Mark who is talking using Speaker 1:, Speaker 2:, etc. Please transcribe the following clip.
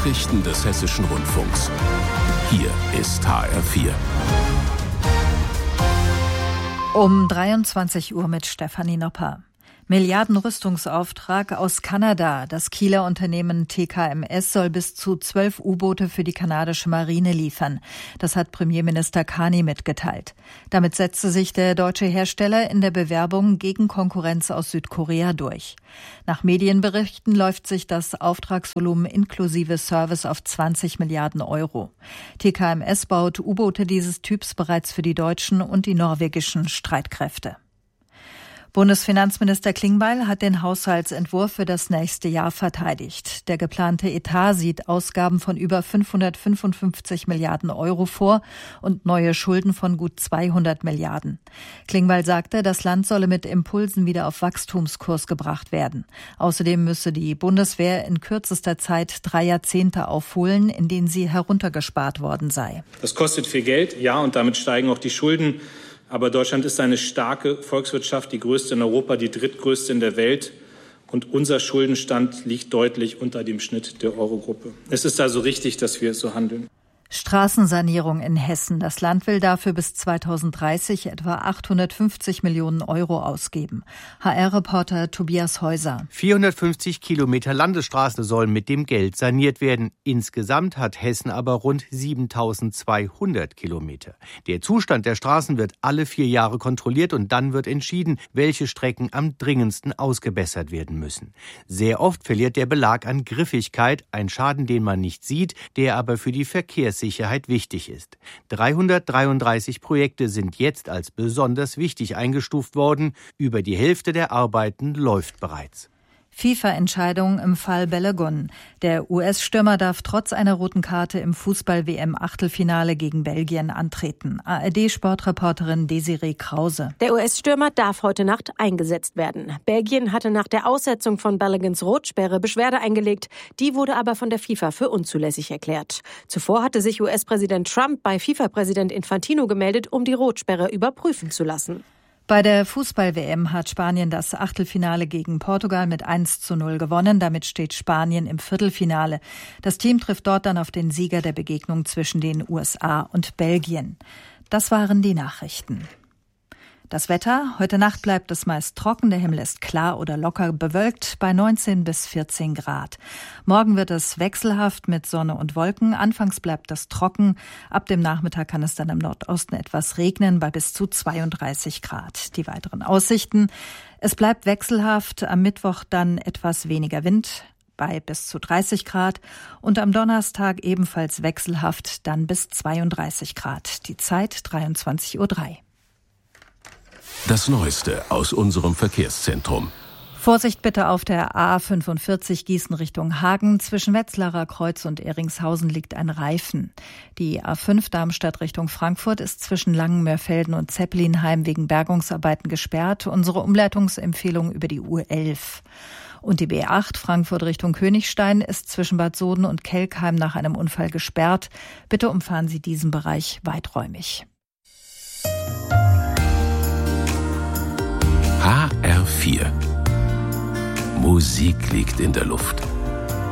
Speaker 1: Nachrichten des Hessischen Rundfunks. Hier ist HR4.
Speaker 2: Um 23 Uhr mit Stefanie Nopper. Milliardenrüstungsauftrag aus Kanada. Das Kieler Unternehmen TKMS soll bis zu 12 U-Boote für die kanadische Marine liefern. Das hat Premierminister Carney mitgeteilt. Damit setzte sich der deutsche Hersteller in der Bewerbung gegen Konkurrenz aus Südkorea durch. Nach Medienberichten läuft sich das Auftragsvolumen inklusive Service auf 20 Milliarden Euro. TKMS baut U-Boote dieses Typs bereits für die deutschen und die norwegischen Streitkräfte. Bundesfinanzminister Klingbeil hat den Haushaltsentwurf für das nächste Jahr verteidigt. Der geplante Etat sieht Ausgaben von über 555 Milliarden Euro vor und neue Schulden von gut 200 Milliarden. Klingbeil sagte, das Land solle mit Impulsen wieder auf Wachstumskurs gebracht werden. Außerdem müsse die Bundeswehr in kürzester Zeit 3 Jahrzehnte aufholen, in denen sie heruntergespart worden sei.
Speaker 3: Das kostet viel Geld, ja, und damit steigen auch die Schulden. Aber Deutschland ist eine starke Volkswirtschaft, die größte in Europa, die drittgrößte in der Welt. Und unser Schuldenstand liegt deutlich unter dem Schnitt der Eurogruppe. Es ist also richtig, dass wir so handeln.
Speaker 2: Straßensanierung in Hessen. Das Land will dafür bis 2030 etwa 850 Millionen Euro ausgeben. HR-Reporter Tobias Häuser.
Speaker 4: 450 Kilometer Landesstraßen sollen mit dem Geld saniert werden. Insgesamt hat Hessen aber rund 7.200 Kilometer. Der Zustand der Straßen wird alle 4 Jahre kontrolliert und dann wird entschieden, welche Strecken am dringendsten ausgebessert werden müssen. Sehr oft verliert der Belag an Griffigkeit, ein Schaden, den man nicht sieht, der aber für die Verkehrssicherheit wichtig ist. 333 Projekte sind jetzt als besonders wichtig eingestuft worden. Über die Hälfte der Arbeiten läuft bereits.
Speaker 2: FIFA-Entscheidung im Fall Balogun. Der US-Stürmer darf trotz einer roten Karte im Fußball-WM-Achtelfinale gegen Belgien antreten. ARD-Sportreporterin Desiree Krause.
Speaker 5: Der US-Stürmer darf heute Nacht eingesetzt werden. Belgien hatte nach der Aussetzung von Balogans Rotsperre Beschwerde eingelegt. Die wurde aber von der FIFA für unzulässig erklärt. Zuvor hatte sich US-Präsident Trump bei FIFA-Präsident Infantino gemeldet, um die Rotsperre überprüfen zu lassen.
Speaker 2: Bei der Fußball-WM hat Spanien das Achtelfinale gegen Portugal mit 1:0 gewonnen. Damit steht Spanien im Viertelfinale. Das Team trifft dort dann auf den Sieger der Begegnung zwischen den USA und Belgien. Das waren die Nachrichten. Das Wetter: Heute Nacht bleibt es meist trocken, der Himmel ist klar oder locker bewölkt bei 19 bis 14 Grad. Morgen wird es wechselhaft mit Sonne und Wolken. Anfangs bleibt es trocken. Ab dem Nachmittag kann es dann im Nordosten etwas regnen bei bis zu 32 Grad. Die weiteren Aussichten: Es bleibt wechselhaft, am Mittwoch dann etwas weniger Wind bei bis zu 30 Grad und am Donnerstag ebenfalls wechselhaft, dann bis 32 Grad. Die Zeit 23:03 Uhr.
Speaker 1: Das Neueste aus unserem Verkehrszentrum.
Speaker 2: Vorsicht bitte auf der A45 Gießen Richtung Hagen. Zwischen Wetzlarer Kreuz und Eringshausen liegt ein Reifen. Die A5 Darmstadt Richtung Frankfurt ist zwischen Langenmörfelden und Zeppelinheim wegen Bergungsarbeiten gesperrt. Unsere Umleitungsempfehlung über die U11. Und die B8 Frankfurt Richtung Königstein ist zwischen Bad Soden und Kelkheim nach einem Unfall gesperrt. Bitte umfahren Sie diesen Bereich weiträumig.
Speaker 1: HR4. Musik liegt in der Luft.